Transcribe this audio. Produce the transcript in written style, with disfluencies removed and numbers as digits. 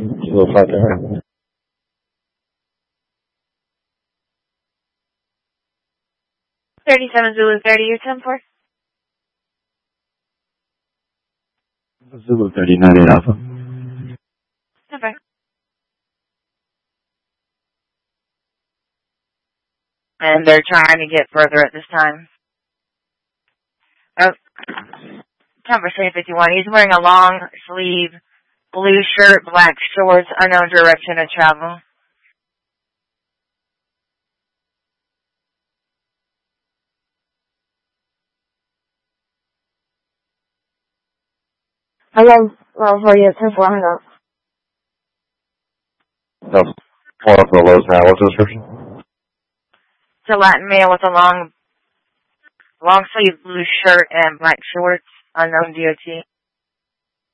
Kilo 5 there. 37 Zulu 30, your 10-4. Zulu 30, 98 Alpha. Okay. And they're trying to get further at this time. Oh, 10% 51. He's wearing a long sleeve blue shirt, black shorts, unknown direction of travel. Hello, well, for you, 10-4, hang up. No, one of the lows now. What's the description? It's a Latin male with a long sleeve blue shirt and black shorts, unknown DOT.